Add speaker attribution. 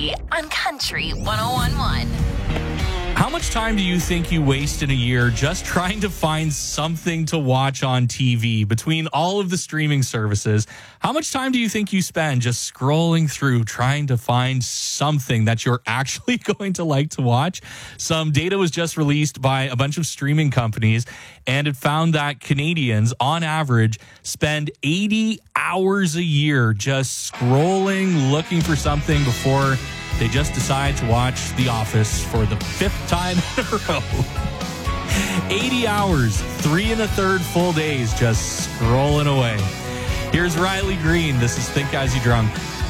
Speaker 1: on Country 101.1.
Speaker 2: How much time do you think you waste in a year just trying to find something to watch on TV between all of the streaming services? How much time do you think you spend just scrolling through trying to find something that you're actually going to like to watch? Some data was just released by a bunch of streaming companies, and it found that Canadians, on average, spend 80 hours a year just scrolling, looking for something before they just decide to watch The Office for the 5th time in a row. 80 hours, 3 1/3 full days just scrolling away. Here's Riley Green. This is Think As You Drunk.